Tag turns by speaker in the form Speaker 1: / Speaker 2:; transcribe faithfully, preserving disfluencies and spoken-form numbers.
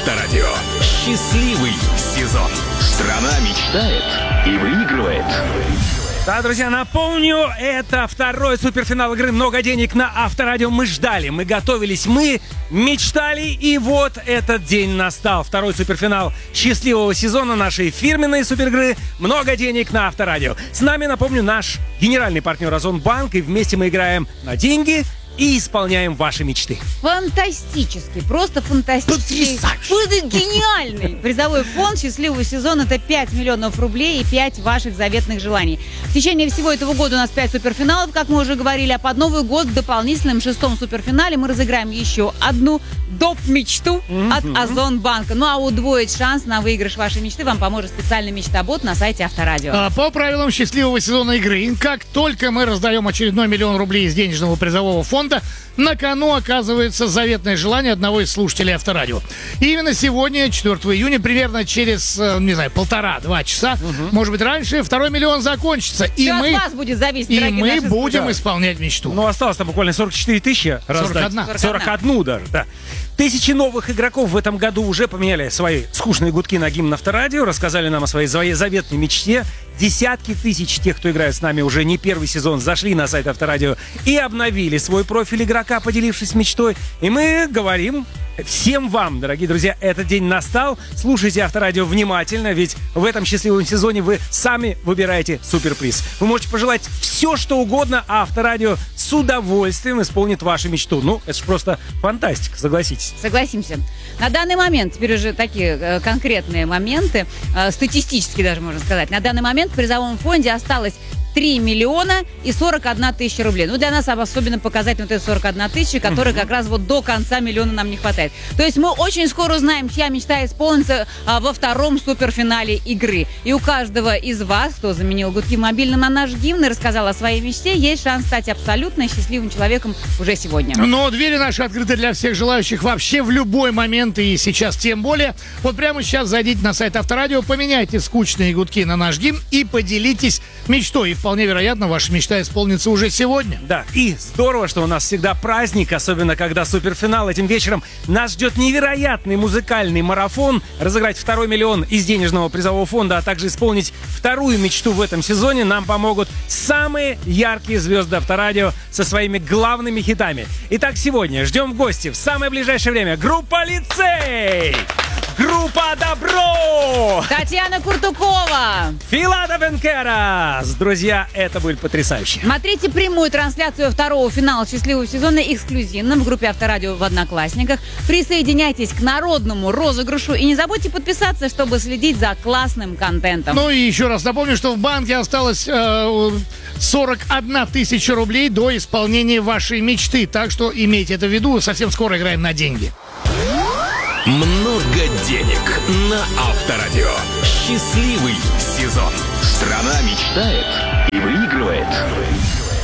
Speaker 1: Авторадио. Счастливый сезон. Страна мечтает и выигрывает.
Speaker 2: Да, друзья, напомню, это второй суперфинал игры «Много денег» на Авторадио. Мы ждали, мы готовились, мы мечтали, и вот этот день настал. Второй суперфинал счастливого сезона нашей фирменной суперигры «Много денег» на Авторадио. С нами, напомню, наш генеральный партнер Озонбанк, и вместе мы играем на деньги и исполняем ваши мечты.
Speaker 3: Фантастический, просто фантастический. Будет гениальный призовой фонд счастливого сезона. Это пять миллионов рублей и пять ваших заветных желаний. В течение всего этого года у нас пять суперфиналов, как мы уже говорили, а под Новый год в дополнительном шестом суперфинале мы разыграем еще одну доп-мечту mm-hmm. от Озонбанка. Ну а удвоить шанс на выигрыш вашей мечты вам поможет специальный мечтобот на сайте Авторадио.
Speaker 4: А, по правилам счастливого сезона игры, как только мы раздаем очередной миллион рублей из денежного призового фонда, на кону оказывается заветное желание одного из слушателей Авторадио. И именно сегодня, четвёртого июня, примерно через, не знаю, полтора-два часа, угу. может быть, раньше, второй миллион закончится. И
Speaker 3: Все
Speaker 4: мы,
Speaker 3: от вас будет зависеть,
Speaker 4: и мы будем
Speaker 3: слушатели.
Speaker 4: исполнять мечту.
Speaker 2: Ну, осталось-то буквально сорок четыре тысячи раздать.
Speaker 4: сорок одна.
Speaker 2: сорок одна даже, да. Тысячи новых игроков в этом году уже поменяли свои скучные гудки на гимн Авторадио, рассказали нам о своей заветной мечте. Десятки тысяч тех, кто играет с нами уже не первый сезон, зашли на сайт Авторадио и обновили свой профиль игрока, поделившись мечтой. И мы говорим всем вам, дорогие друзья, этот день настал. Слушайте Авторадио внимательно, ведь в этом счастливом сезоне вы сами выбираете суперприз. Вы можете пожелать все, что угодно, а Авторадио с удовольствием исполнит вашу мечту. Ну, это же просто фантастика, согласитесь.
Speaker 3: Согласимся. На данный момент, теперь уже такие э, конкретные моменты, э, статистически даже можно сказать, на данный момент в призовом фонде осталось три миллиона и сорок одна тысяча рублей. Ну, для нас особенно показательно вот эта сорок одна тысяча, которая uh-huh. как раз вот до конца миллиона нам не хватает. То есть мы очень скоро узнаем, чья мечта исполнится а, во втором суперфинале игры. И у каждого из вас, кто заменил гудки в мобильном на наш гимн и рассказал о своей мечте, есть шанс стать абсолютно счастливым человеком уже сегодня.
Speaker 4: Но двери наши открыты для всех желающих вообще в любой момент, и сейчас тем более. Вот прямо сейчас зайдите на сайт Авторадио, поменяйте скучные гудки на наш гимн и поделитесь мечтой. И вполне вероятно, ваша мечта исполнится уже сегодня.
Speaker 2: Да, и здорово, что у нас всегда праздник, особенно когда суперфинал. Этим вечером нас ждет невероятный музыкальный марафон. Разыграть второй миллион из денежного призового фонда, а также исполнить вторую мечту в этом сезоне нам помогут самые яркие звезды Авторадио со своими главными хитами. Итак, сегодня ждем в гости в самое ближайшее время группа «Лицей», группа «Добро»,
Speaker 3: Татьяна Куртукова,
Speaker 2: Филатов энд Керас. Друзья, это будет потрясающе.
Speaker 3: Смотрите прямую трансляцию второго финала счастливого сезона эксклюзивно в группе Авторадио в Одноклассниках. Присоединяйтесь к народному розыгрышу и не забудьте подписаться, чтобы следить за классным контентом.
Speaker 4: Ну и еще раз напомню, что в банке осталось э, сорок одна тысяча рублей до исполнения вашей мечты. Так что имейте это в виду, совсем скоро играем на деньги.
Speaker 1: Много денег на Авторадио. Счастливый сезон. Страна мечтает и выигрывает.